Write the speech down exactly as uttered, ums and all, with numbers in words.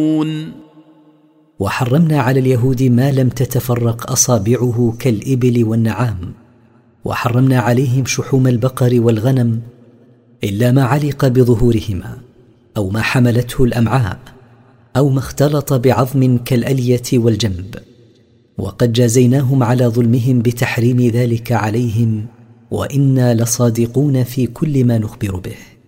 وحرمنا على اليهود ما لم تتفرق أصابعه كالإبل والنعام، وحرمنا عليهم شحوم البقر والغنم إلا ما علق بظهورهما أو ما حملته الأمعاء أو ما اختلط بعظم كالألية والجنب، وقد جازيناهم على ظلمهم بتحريم ذلك عليهم، وإنا لصادقون في كل ما نخبر به.